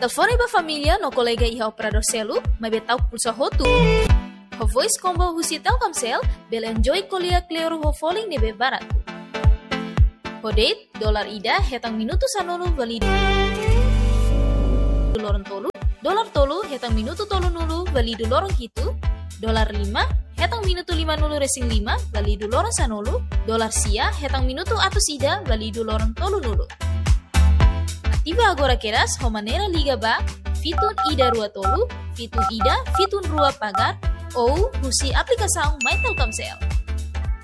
Telefone ba família no colega iha operador celu, mas betau pulsa hotu. Ho voice combo husi Telkomsel, bel enjoy kuliah clear ho falling nebe barat. Ho date, dolar ida hetang minutu sanulu validu. Lorong tolu, dolar tolu hetang minutu tolu nulu validu lorong hitu, dolar 5 hetang minutu 5 nulu resing 5 validu lorong sanulu, dolar sia hetang minutu atus ida validu lorong tolu nulu. Aktiva agora keras ho manera liga ba, fitun ida rua tolu, fitun ida, fitun rua pagar, ou husi aplikasang My Telkomsel.